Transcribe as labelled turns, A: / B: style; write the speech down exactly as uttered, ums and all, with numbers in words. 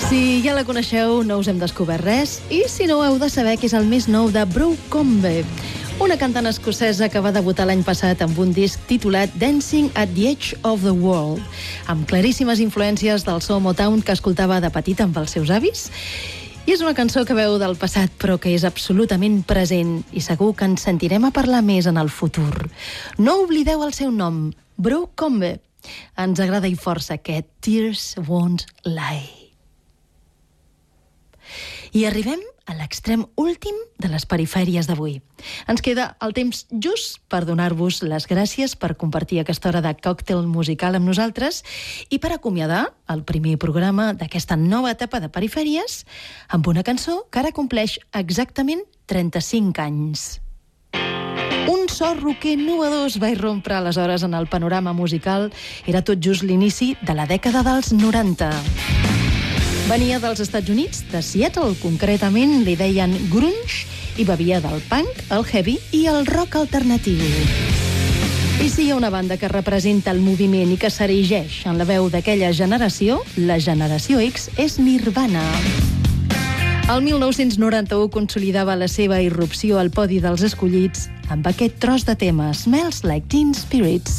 A: Si ja la coneixeu, no us hem descobert res, i si no, heu de saber que és el més nou de Brocombe, una cantant escocesa que va debutar l'any passat amb un disc titulat Dancing at the Edge of the World, amb claríssimes influències del so Motown que escoltava de petita amb els seus avis. I és una cançó que veu del passat, però que és absolutament present, i segur que ens sentirem a parlar més en el futur. No oblideu el seu nom, Brocombe. Ens agrada i força aquest Tears Won't Lie. I arribem a l'extrem últim de les perifèries d'avui. Ens queda el temps just per donar-vos les gràcies per compartir aquesta hora de còctel musical amb nosaltres i per acomiadar el primer programa d'aquesta nova etapa de perifèries amb una cançó que ara compleix exactament trenta-cinc anys. Un so roquer innovador va irrompre aleshores en el panorama musical. Era tot just l'inici de la dècada dels noranta. Venia dels Estats Units, de Seattle, concretament li deien grunge, i bevia del punk, el heavy i el rock alternatiu. I si hi ha una banda que representa el moviment i que s'erigeix en la veu d'aquella generació, la generació X, és Nirvana. El mil nou-cents noranta-u consolidava la seva irrupció al podi dels escollits amb aquest tros de tema, Smells Like Teen Spirits.